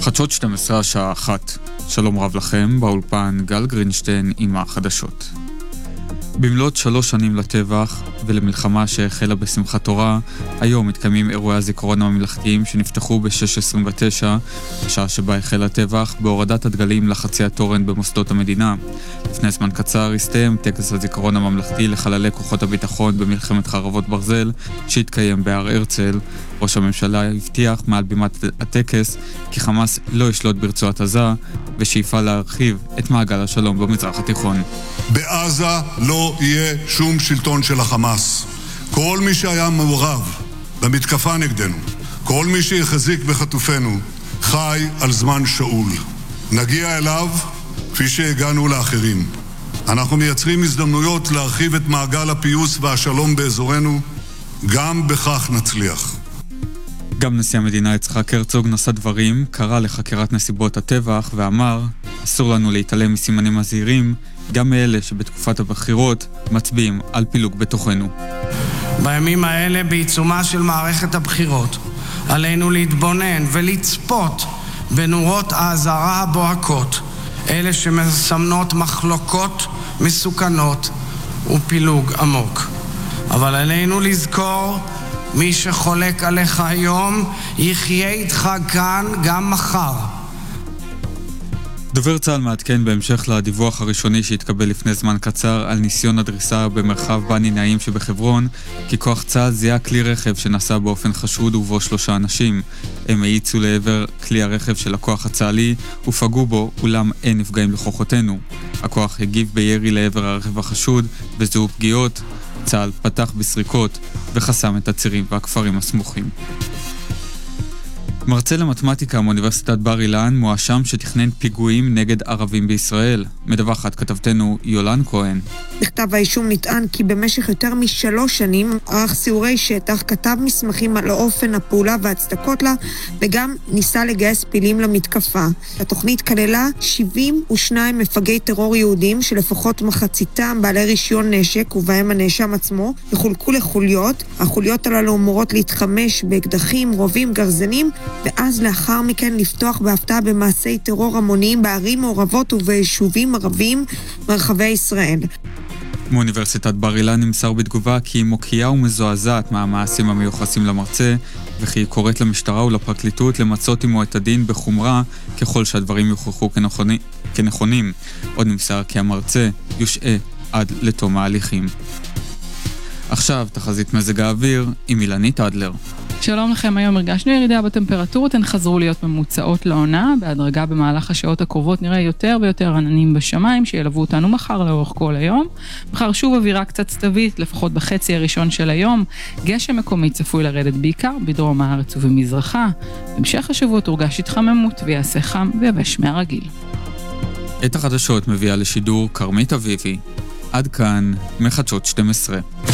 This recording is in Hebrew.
חדשות 12 השעה 1. שלום רב לכם, באולפן גל גרינשטיין עם החדשות. במלאת 3 שנים לטבח ולמלחמה שהחלה בשמחת תורה, היום מתקיימים אירועי הזיכרון הממלכתיים שנפתחו ב-6:29, השעה שבה החל הטבח, בהורדת הדגלים לחצי התורן במוסדות המדינה. לפני זמן קצר הסתיים טקס הזיכרון הממלכתי לחללי כוחות הביטחון במלחמת חרבות ברזל שהתקיים בהר הרצל. ראש הממשלה הבטיח מעל בימת הטקס כי חמאס לא ישלוט ברצועת עזה ושיפעל להרחיב את מעגל השלום במזרח התיכון. בעזה לא יהיה שום שלטון של החמאס. כל מי שהיה מעורב במתקפה נגדנו, כל מי שיחזיק בחטופינו, חי על זמן שאול. נגיע אליו כפי שהגענו לאחרים. אנחנו מייצרים הזדמנויות להרחיב את מעגל הפיוס והשלום באזורנו, גם בכך נצליח. גם נשיא המדינה יצחק הרצוג נשא דברים, קרא לחקירת נסיבות הטבח ואמר, אסור לנו להתעלם מסימנים הזהירים, גם מאלה שבתקופת הבחירות מצביעים על פילוג בתוכנו. בימים האלה בעיצומה של מערכת הבחירות, עלינו להתבונן ולצפות בנורות האזהרה הבוהקות, אלה שמסמנות מחלוקות מסוכנות ופילוג עמוק. אבל עלינו לזכור, מי שחולק עליך היום יחיה איתך כאן גם מחר. דובר צה"ל מעדכן בהמשך לדיווח הראשוני שהתקבל לפני זמן קצר על ניסיון הדריסה במרחב בני נעים שבחברון, כי כוח צה"ל זיהה כלי רכב שנסע באופן חשוד ובו 3 אנשים. הם האיצו לעבר כלי הרכב של הכוח הצה"לי ופגעו בו, אולם אין נפגעים לכוחותינו. הכוח הגיב בירי לעבר הרכב החשוד וזהו פגיעות. צה"ל פתח בסריקות וחסם את הצירים והכפרים הסמוכים. מרצה למתמטיקה מאוניברסיטת בר אילן מואשם שתכנן פיגועים נגד ערבים בישראל. מדווחת כתבתנו יולן כהן. בכתב האישום נטען כי במשך יותר מ3 שנים ערך סיורי שטח, כתב מסמכים על אופן הפעולה והצדקות לה, וגם ניסה לגייס פעילים למתקפה. התוכנית כללה 72 מפגעי טרור יהודים שלפחות מחציתם בעלי רישיון נשק ובהם הנאשם עצמו, וחולקו לחוליות. החוליות הללו אמורות להתחמש באקדחים, רובים, גרזנים, ואז לאחר מכן לפתוח בהפתעה במעשי טרור המוניים בערים מעורבות וביישובים ערבים מרחבי ישראל. מאוניברסיטת בר אילן נמסר בתגובה כי היא מוקיעה ומזועזעת מהמעשים המיוחסים למרצה, וכי היא קוראת למשטרה ולפרקליטות למצות עמו את הדין בחומרה ככל שהדברים יוכחו כנכונים. עוד נמסר כי המרצה יושעה עד לתום ההליכים. עכשיו תחזית מזג האוויר עם אילנית אדלר. שלום לכם, היום הרגשנו ירידה בטמפרטורות, הן חזרו להיות ממוצעות לעונה, בהדרגה במהלך השעות הקרובות נראה יותר ויותר עננים בשמיים שילוו אותנו מחר לאורך כל היום. מחר שוב אווירה קצת סתווית, לפחות בחצי הראשון של היום, גשם מקומי צפוי לרדת בעיקר בדרום הארץ ובמזרחה. בהמשך השבוע תורגש התחממות ויעשה חם ויבש מהרגיל. את החדשות מביאה לשידור קרמית אביבי. עד כאן מחדשות 12.